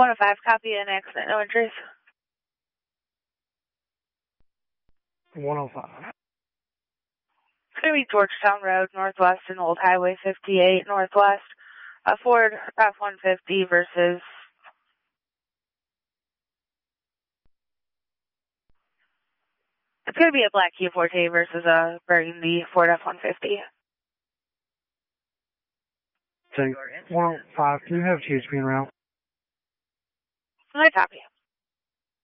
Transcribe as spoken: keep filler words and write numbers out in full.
one oh five, copy an accident, no injuries. one oh five. It's going to be Georgetown Road, Northwest and Old Highway fifty-eight, Northwest. A Ford F one fifty versus... It's going to be a black Kia Forte versus a burgundy Ford F one fifty. Take one oh five. Can you have T H P en route? I copy.